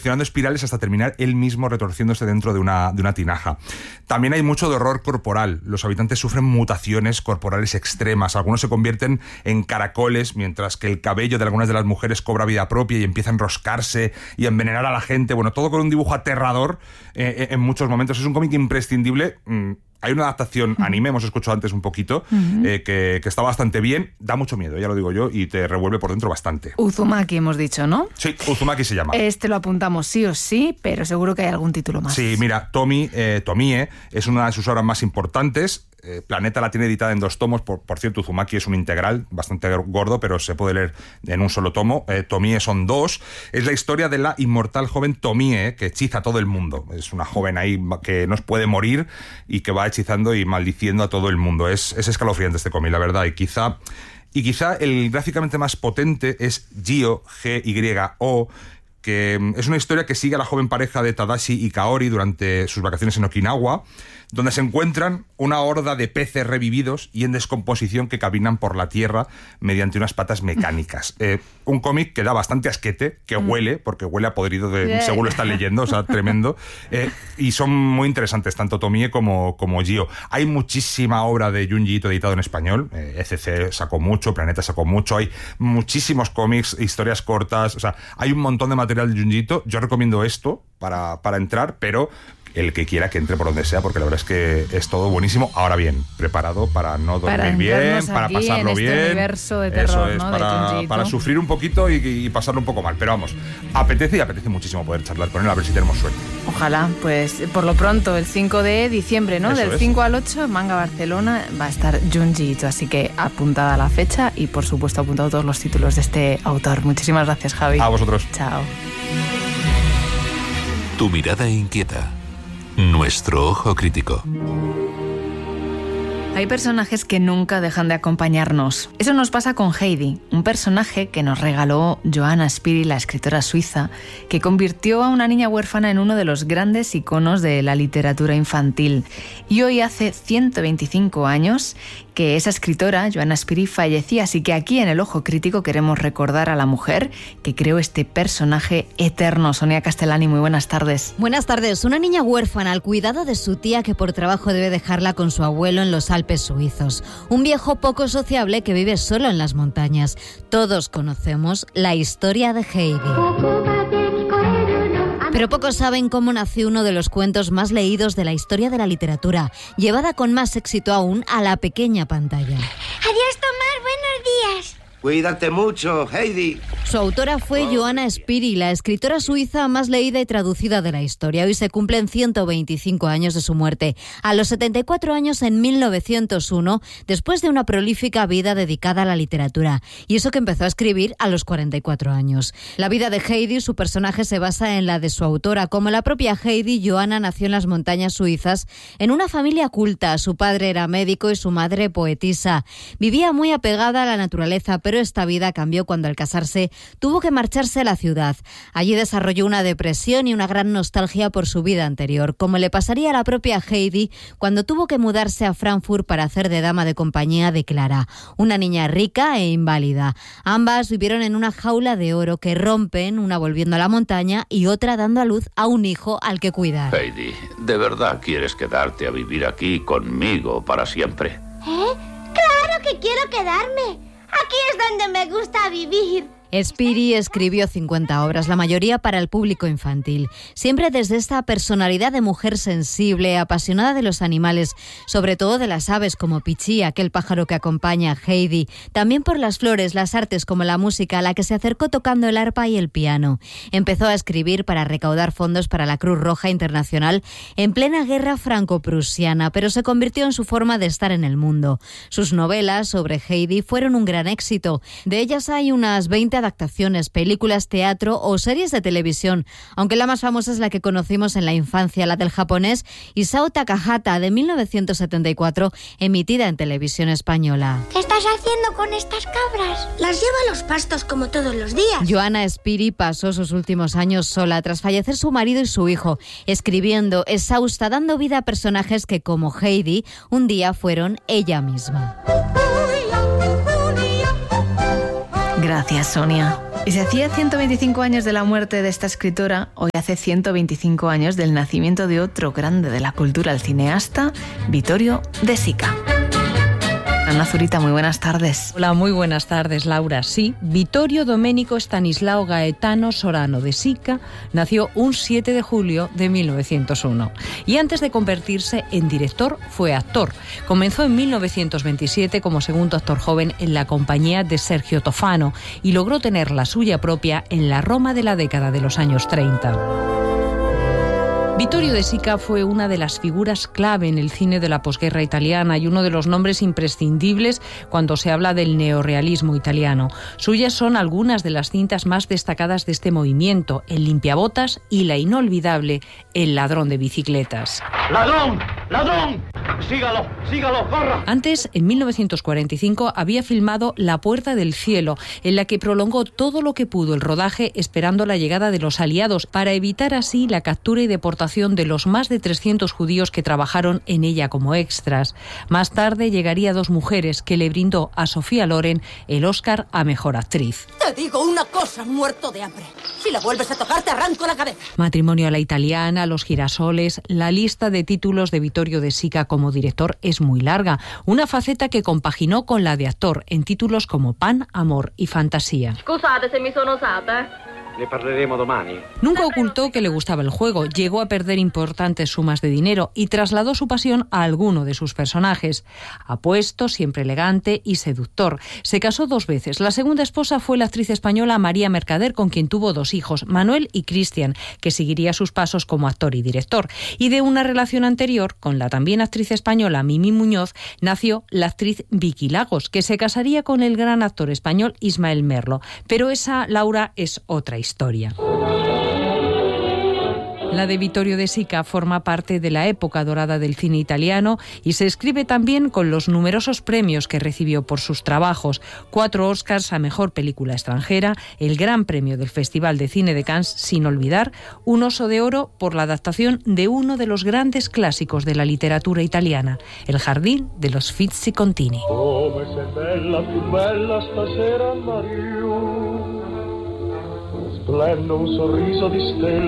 confeccionando espirales hasta terminar él mismo retorciéndose dentro de una tinaja. También hay mucho de horror corporal. Los habitantes sufren mutaciones corporales extremas. Algunos se convierten en caracoles, mientras que el cabello de algunas de las mujeres cobra vida propia y empieza a enroscarse y a envenenar a la gente. Bueno, todo con un dibujo aterrador en muchos momentos. Es un cómic imprescindible. Hay una adaptación anime, hemos escuchado antes un poquito, que está bastante bien, da mucho miedo, ya lo digo yo, y te revuelve por dentro bastante. Uzumaki hemos dicho, ¿no? Sí, Uzumaki se llama. Este lo apuntamos sí o sí, pero seguro que hay algún título más. Sí, mira, Tomie es una de sus obras más importantes. Planeta la tiene editada en 2 tomos, por cierto, Uzumaki es un integral bastante gordo, pero se puede leer en un solo tomo. Tomie son 2. Es la historia de la inmortal joven Tomie, que hechiza a todo el mundo. Es una joven ahí que no puede morir y que va hechizando y maldiciendo a todo el mundo. Es escalofriante este cómic, la verdad, y quizá el gráficamente más potente es Gyo, G-Y-O, que es una historia que sigue a la joven pareja de Tadashi y Kaori durante sus vacaciones en Okinawa, donde se encuentran una horda de peces revividos y en descomposición que caminan por la tierra mediante unas patas mecánicas. Un cómic que da bastante asquete, que huele, porque huele a podrido según lo estás leyendo, o sea, tremendo. Y son muy interesantes, tanto Tomie como Gyo. Hay muchísima obra de Junji Ito editado en español. ECC sacó mucho, Planeta sacó mucho. Hay muchísimos cómics, historias cortas. O sea, hay un montón de material de Junji Ito. Yo recomiendo esto para entrar, pero el que quiera que entre por donde sea, porque la verdad es que es todo buenísimo. Ahora bien, preparado para no dormir bien, para pasarlo bien. Universo de terror, eso es, ¿no? para sufrir un poquito y pasarlo un poco mal. Pero vamos, apetece muchísimo poder charlar con él, a ver si tenemos suerte. Ojalá, pues por lo pronto, el 5 de diciembre, ¿no? Eso Del 5 al 8, en Manga Barcelona, va a estar Junji Ito, así que apuntada la fecha y por supuesto apuntado todos los títulos de este autor. Muchísimas gracias, Javi. A vosotros. Chao. Tu mirada inquieta. Nuestro ojo crítico. Hay personajes que nunca dejan de acompañarnos. Eso nos pasa con Heidi, un personaje que nos regaló Johanna Spyri, la escritora suiza, que convirtió a una niña huérfana en uno de los grandes iconos de la literatura infantil. Y hoy hace 125 años que esa escritora, Johanna Spyri, fallecía, así que aquí en El Ojo Crítico queremos recordar a la mujer que creó este personaje eterno. Sonia Castellani, muy buenas tardes. Buenas tardes. Una niña huérfana al cuidado de su tía que por trabajo debe dejarla con su abuelo en los Alpes suizos. Un viejo poco sociable que vive solo en las montañas. Todos conocemos la historia de Heidi. Pero pocos saben cómo nació uno de los cuentos más leídos de la historia de la literatura, llevada con más éxito aún a la pequeña pantalla. Adiós, Tomás, buenos días. Cuídate mucho, Heidi. Su autora fue Johanna Spyri, la escritora suiza más leída y traducida de la historia. Hoy se cumplen 125 años de su muerte. A los 74 años, en 1901, después de una prolífica vida dedicada a la literatura. Y eso que empezó a escribir a los 44 años. La vida de Heidi, su personaje, se basa en la de su autora. Como la propia Heidi, Johanna nació en las montañas suizas en una familia culta. Su padre era médico y su madre poetisa. Vivía muy apegada a la naturaleza, pero esta vida cambió cuando al casarse tuvo que marcharse a la ciudad. Allí desarrolló una depresión y una gran nostalgia por su vida anterior, como le pasaría a la propia Heidi cuando tuvo que mudarse a Frankfurt para hacer de dama de compañía de Clara, una niña rica e inválida. Ambas vivieron en una jaula de oro que rompen, una volviendo a la montaña y otra dando a luz a un hijo al que cuidar. Heidi, ¿de verdad quieres quedarte a vivir aquí conmigo para siempre? ¡Claro que quiero quedarme! Aquí es donde me gusta vivir. Spyri escribió 50 obras, la mayoría para el público infantil. Siempre desde esta personalidad de mujer sensible, apasionada de los animales, sobre todo de las aves como Pichi, aquel pájaro que acompaña a Heidi. También por las flores, las artes como la música, a la que se acercó tocando el arpa y el piano. Empezó a escribir para recaudar fondos para la Cruz Roja Internacional en plena guerra franco-prusiana, pero se convirtió en su forma de estar en el mundo. Sus novelas sobre Heidi fueron un gran éxito. De ellas hay unas 20 adaptaciones, películas, teatro o series de televisión, aunque la más famosa es la que conocimos en la infancia, la del japonés Isao Takahata, de 1974, emitida en televisión española. ¿Qué estás haciendo con estas cabras? Las llevo a los pastos como todos los días. Johanna Spyri pasó sus últimos años sola tras fallecer su marido y su hijo, escribiendo, exhausta, dando vida a personajes que, como Heidi, un día fueron ella misma. Gracias, Sonia. Y se hacía 125 años de la muerte de esta escritora, hoy hace 125 años del nacimiento de otro grande de la cultura, el cineasta Vittorio De Sica. Ana Zurita, muy buenas tardes. Hola, muy buenas tardes, Laura. Sí, Vittorio Domenico Stanislao Gaetano Sorano De Sica nació un 7 de julio de 1901 y antes de convertirse en director fue actor. Comenzó en 1927 como segundo actor joven en la compañía de Sergio Tofano y logró tener la suya propia en la Roma de la década de los años 30. Vittorio De Sica fue una de las figuras clave en el cine de la posguerra italiana y uno de los nombres imprescindibles cuando se habla del neorrealismo italiano. Suyas son algunas de las cintas más destacadas de este movimiento: El limpiabotas y la inolvidable El ladrón de bicicletas. ¡Ladrón! ¡Ladrón! ¡Sígalo! ¡Sígalo! ¡Corra! Antes, en 1945, había filmado La puerta del cielo, en la que prolongó todo lo que pudo el rodaje esperando la llegada de los aliados para evitar así la captura y deportación de los más de 300 judíos que trabajaron en ella como extras. Más tarde llegaría Dos mujeres, que le brindó a Sofía Loren el Oscar a Mejor Actriz. Te digo una cosa, muerto de hambre. Si la vuelves a tocar, te arranco la cabeza. Matrimonio a la italiana, Los girasoles. La lista de títulos de Vittorio De Sica como director es muy larga. Una faceta que compaginó con la de actor en títulos como Pan, amor y fantasía. Scusate se mi sono usata. Le parleremo domani. Nunca ocultó que le gustaba el juego, llegó a perder importantes sumas de dinero y trasladó su pasión a alguno de sus personajes. Apuesto, siempre elegante y seductor. Se casó 2 veces. La segunda esposa fue la actriz española María Mercader, con quien tuvo 2 hijos, Manuel y Cristian, que seguiría sus pasos como actor y director. Y de una relación anterior, con la también actriz española Mimi Muñoz, nació la actriz Vicky Lagos, que se casaría con el gran actor español Ismael Merlo. Pero esa, Laura, es otra historia. La de Vittorio De Sica forma parte de la época dorada del cine italiano y se escribe también con los numerosos premios que recibió por sus trabajos: 4 Oscars a Mejor Película Extranjera, el Gran Premio del Festival de Cine de Cannes, sin olvidar un Oso de Oro por la adaptación de uno de los grandes clásicos de la literatura italiana, El Jardín de los Fizzi-Contini.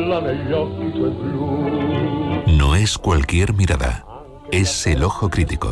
No es cualquier mirada, es el ojo crítico.